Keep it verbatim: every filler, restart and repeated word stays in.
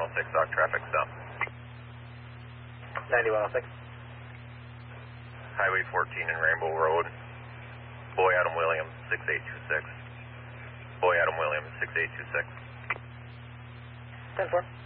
oh six, dock traffic stop. ninety-one oh six. Highway fourteen and Rainbow Road. Boy Adam Williams, six eight two six. Boy Adam Williams, six eight two six. ten four.